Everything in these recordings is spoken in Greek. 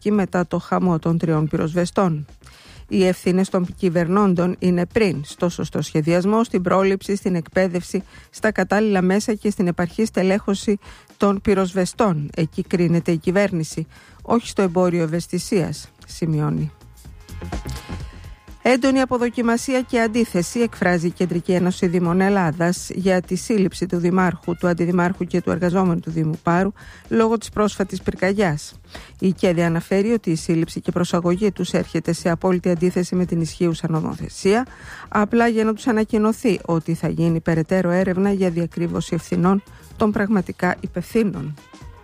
Θεσσαλονίκη μετά το χαμό των 3 πυροσβεστών. Οι ευθύνες των κυβερνώντων είναι πριν στο σωστό σχεδιασμό, στην πρόληψη, στην εκπαίδευση, στα κατάλληλα μέσα και στην επαρχή στελέχωση των πυροσβεστών. Εκεί κρίνεται η κυβέρνηση, όχι στο εμπόριο ευαισθησίας, σημειώνει. Έντονη αποδοκιμασία και αντίθεση εκφράζει η Κεντρική Ένωση Δήμων Ελλάδας για τη σύλληψη του Δημάρχου, του Αντιδημάρχου και του εργαζόμενου του Δήμου Πάρου λόγω της πρόσφατης πυρκαγιάς. Η ΚΕΔΕ αναφέρει ότι η σύλληψη και προσαγωγή τους έρχεται σε απόλυτη αντίθεση με την ισχύουσα νομοθεσία, απλά για να τους ανακοινωθεί ότι θα γίνει περαιτέρω έρευνα για διακρύβωση ευθυνών των πραγματικά υπευθύνων.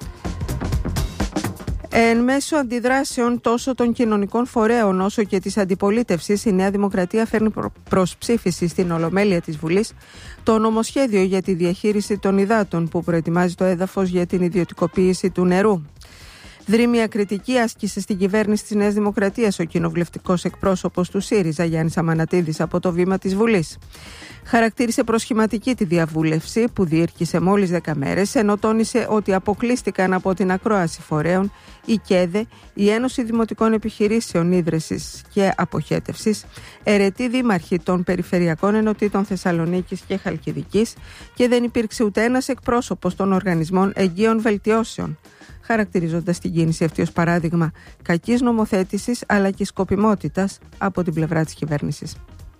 Εν μέσω αντιδράσεων τόσο των κοινωνικών φορέων όσο και της αντιπολίτευσης, η Νέα Δημοκρατία φέρνει προς ψήφιση στην Ολομέλεια της Βουλής το νομοσχέδιο για τη διαχείριση των υδάτων που προετοιμάζει το έδαφος για την ιδιωτικοποίηση του νερού. Δρίμια κριτική άσκησε στην κυβέρνηση της Νέας Δημοκρατίας ο κοινοβουλευτικός εκπρόσωπος του ΣΥΡΙΖΑ, Γιάννης Αμανατίδης, από το βήμα της Βουλής. Χαρακτήρισε προσχηματική τη διαβούλευση που διήρκησε μόλις 10 μέρες, ενώ τόνισε ότι αποκλείστηκαν από την ακρόαση φορέων η ΚΕΔΕ, η Ένωση Δημοτικών Επιχειρήσεων Ίδρυσης και Αποχέτευσης, αιρετοί δήμαρχοι των Περιφερειακών Ενωτήτων Θεσσαλονίκης και Χαλκιδικής και δεν υπήρξε ούτε ένας εκπρόσωπος των οργανισμών εγγύων βελτιώσεων, χαρακτηρίζοντας την κίνηση αυτή ως παράδειγμα κακής νομοθέτησης αλλά και σκοπιμότητας από την πλευρά της κυβέρνησης.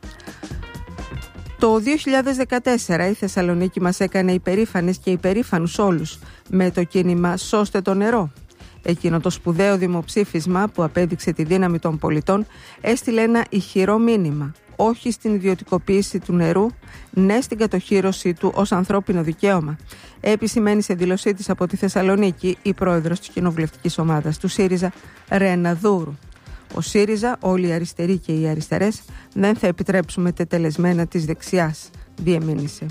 Το 2014 η Θεσσαλονίκη μας έκανε υπερήφανες και υπερήφανους όλους με το κίνημα «Σώστε το νερό». Εκείνο το σπουδαίο δημοψήφισμα που απέδειξε τη δύναμη των πολιτών έστειλε ένα ηχηρό μήνυμα. Όχι στην ιδιωτικοποίηση του νερού, ναι στην κατοχύρωσή του ως ανθρώπινο δικαίωμα. Επισημαίνει σε δήλωσή της από τη Θεσσαλονίκη η πρόεδρος της κοινοβουλευτικής ομάδας του ΣΥΡΙΖΑ, Ρένα Δούρου. Ο ΣΥΡΙΖΑ, όλοι οι αριστεροί και οι αριστερές, δεν θα επιτρέψουμε τετελεσμένα της δεξιάς, διεμήνυσε.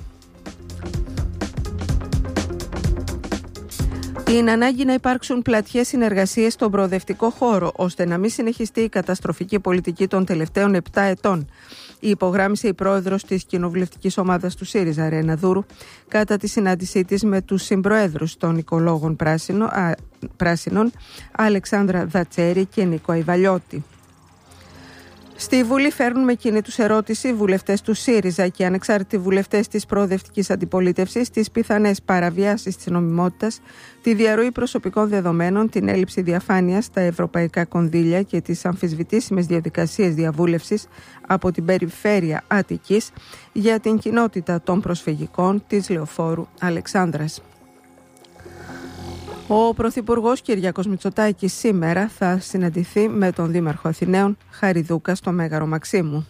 Την ανάγκη να υπάρξουν πλατιές συνεργασίες στον προοδευτικό χώρο, ώστε να μην συνεχιστεί η καταστροφική πολιτική των τελευταίων 7 ετών, υπογράμμισε η πρόεδρος της κοινοβουλευτικής ομάδας του ΣΥΡΙΖΑ, Ρένα Δούρου, κατά τη συνάντησή της με τους συμπροέδρους των οικολόγων πράσινων, Αλεξάνδρα Δατσέρη και Νίκο Αϊβαλιώτη. Στη Βουλή φέρνουν με κοινή τους ερώτηση βουλευτές του ΣΥΡΙΖΑ και ανεξάρτητοι βουλευτές της προοδευτικής αντιπολίτευσης τις πιθανές παραβιάσεις της νομιμότητας, τη διαρροή προσωπικών δεδομένων, την έλλειψη διαφάνειας στα ευρωπαϊκά κονδύλια και τις αμφισβητήσιμες διαδικασίες διαβούλευσης από την περιφέρεια Αττικής για την κοινότητα των προσφυγικών της Λεωφόρου Αλεξάνδρας. Ο Πρωθυπουργός Κυριάκος Μητσοτάκης σήμερα θα συναντηθεί με τον Δήμαρχο Αθηναίων Χαριδούκα στο Μέγαρο Μαξίμου.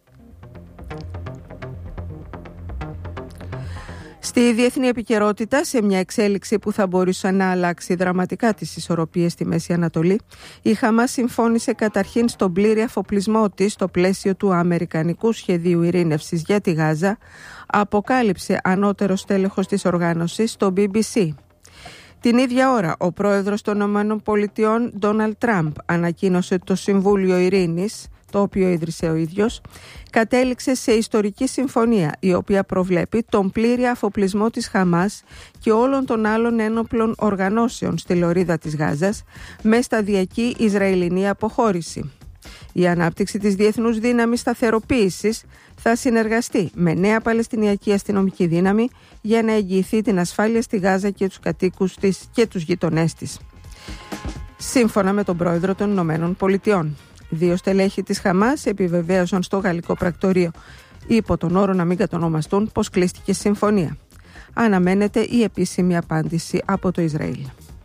Στη διεθνή επικαιρότητα, σε μια εξέλιξη που θα μπορούσε να αλλάξει δραματικά τις ισορροπίες στη Μέση Ανατολή, η Χαμάς συμφώνησε καταρχήν στον πλήρη αφοπλισμό της στο πλαίσιο του Αμερικανικού Σχεδίου Ειρήνευσης για τη Γάζα, αποκάλυψε ανώτερος τέλεχος της οργάνωσης στο BBC. Την ίδια ώρα, ο πρόεδρος των ΗΠΑ, Ντόναλντ Τραμπ, ανακοίνωσε το Συμβούλιο Ειρήνης, το οποίο ίδρυσε ο ίδιος, κατέληξε σε ιστορική συμφωνία, η οποία προβλέπει τον πλήρη αφοπλισμό της Χαμάς και όλων των άλλων ένοπλων οργανώσεων στη λωρίδα της Γάζας, με σταδιακή Ισραηλινή αποχώρηση. Η ανάπτυξη της διεθνούς δύναμης σταθεροποίησης θα συνεργαστεί με νέα Παλαιστινιακή αστυνομική δύναμη για να εγγυηθεί την ασφάλεια στη Γάζα και τους κατοίκους της και τους γειτονές της. Σύμφωνα με τον πρόεδρο των Ηνωμένων Πολιτειών, 2 στελέχη της Χαμάς επιβεβαίωσαν στο γαλλικό πρακτορείο, υπό τον όρο να μην κατονομαστούν, πως κλείστηκε συμφωνία. Αναμένεται η επίσημη απάντηση από το Ισραήλ.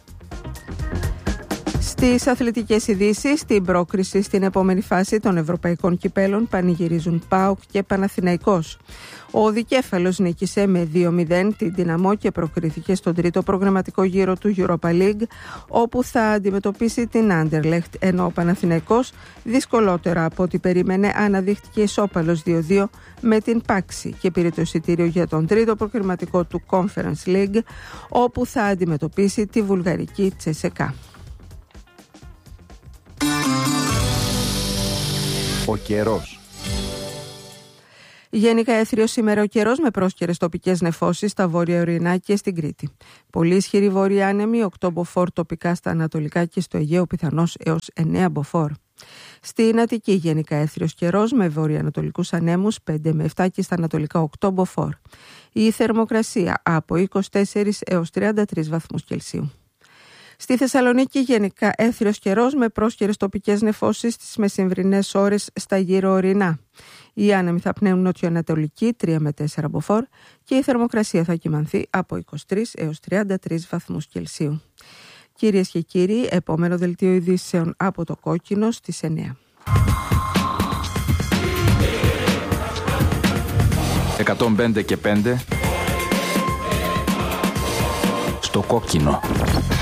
Στις αθλητικές ειδήσεις, στην πρόκριση στην επόμενη φάση των ευρωπαϊκών κυπέλων πανηγυρίζουν ΠΑΟΚ και Παναθηναϊκός. Ο Δικέφαλος νίκησε με 2-0 την Δυναμό και προκρίθηκε στον τρίτο προγραμματικό γύρο του Europa League, όπου θα αντιμετωπίσει την Άντερλεχτ, ενώ ο Παναθηναϊκός δυσκολότερα από ό,τι περίμενε αναδείχτηκε ισόπαλος 2-2 με την Πάξη και πήρε το εισιτήριο για τον τρίτο προκριματικό του Conference League, όπου θα αντιμετωπίσει τη βουλγαρική Τσεσεκά. Ο καιρός. Γενικά έθριος σήμερα ο καιρός με πρόσκαιρες τοπικές νεφώσεις στα βόρεια ορεινά και στην Κρήτη. Πολύ ισχυρή βόρεια άνεμη, 8 μποφόρ τοπικά στα ανατολικά και στο Αιγαίο, πιθανώς έως 9 μποφόρ. Στην Αττική γενικά έθριος καιρός με βορειοανατολικούς ανέμους 5 με 7 και στα ανατολικά 8 μποφόρ. Η θερμοκρασία από 24 έως 33 βαθμούς Κελσίου. Στη Θεσσαλονίκη γενικά έθριος καιρός με πρόσκαιρες τοπικές νεφώσεις στις μεσημβρινές ώρες στα γύρω ορεινά. Οι άνεμοι θα πνέουν νοτιοανατολική 3 με 4 μποφόρ και η θερμοκρασία θα κυμανθεί από 23 έως 33 βαθμούς Κελσίου. Κυρίες και κύριοι, επόμενο δελτίο ειδήσεων από το Κόκκινο στις 9. 105 και 5 στο Κόκκινο.